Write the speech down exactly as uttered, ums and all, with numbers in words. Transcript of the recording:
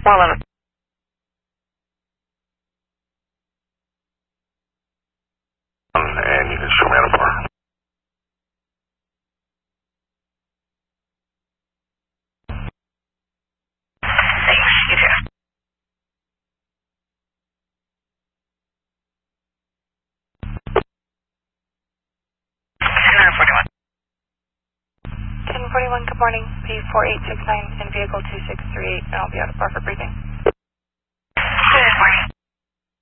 one eleven. And you can show me how far. Thanks, you too. ten forty-one. ten forty-one, good morning. P four eight six nine in vehicle two six three eight, and I'll be out of bar for briefing.